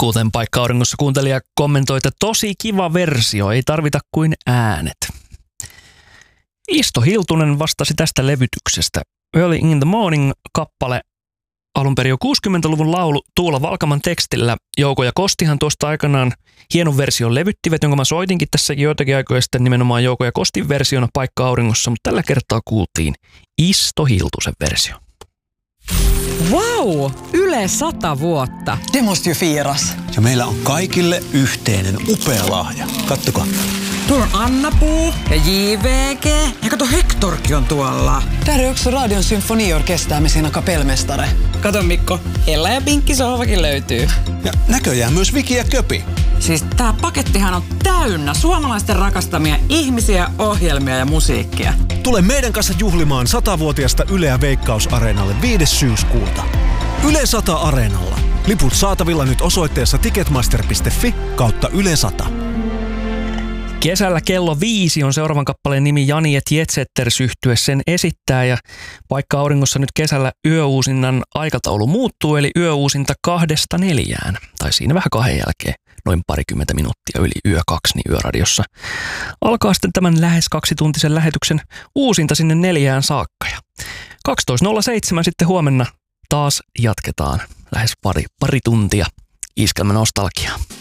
Kuten Paikka Auringossa kuuntelija kommentoi, että tosi kiva versio, ei tarvita kuin äänet. Isto Hiltunen vastasi tästä levytyksestä. Early in the Morning -kappale, alun perin jo 60-luvun laulu Tuula Valkaman tekstillä. Jouko ja Kostihan tuosta aikanaan hienon version levyttivät, jonka mä soitinkin tässä joitakin aikoja sitten nimenomaan Jouko ja Kostin versiona Paikka Auringossa, mutta tällä kertaa kuultiin Isto Hiltusen versio. Vau! Yle 100 vuotta. Det måste ju firas. Ja meillä on kaikille yhteinen upea lahja. Kattokaa. Tuolla on Anna-Puu ja JVG. Ja kato, Hectorkin on tuolla. Där är också Radion symfoniorkester med sina kapellmästare. Kato Mikko, Ella ja Pinkki sohvakin löytyy. Ja näköjään myös Viki ja Köpi. Siis tää pakettihan on täynnä suomalaisten rakastamia ihmisiä, ohjelmia ja musiikkia. Tule meidän kanssa juhlimaan 100-vuotiasta Yleä Veikkaus-areenalle 5. syyskuuta. Yle 100 Areenalla. Liput saatavilla nyt osoitteessa ticketmaster.fi/Yle 100. Kesällä kello 5 on seuraavan kappaleen nimi Jani et Jetsetters -yhtye sen esittää, ja Paikka Auringossa nyt kesällä yöuusinnan aikataulu muuttuu, eli yöuusinta 2–4, tai siinä vähän 2 jälkeen, noin parikymmentä minuuttia yli yö 2, niin Yöradiossa alkaa sitten tämän lähes 2-tuntisen lähetyksen uusinta sinne 4 saakka, ja 12.07 sitten huomenna taas jatketaan lähes pari tuntia Iskelmän nostalgiaa.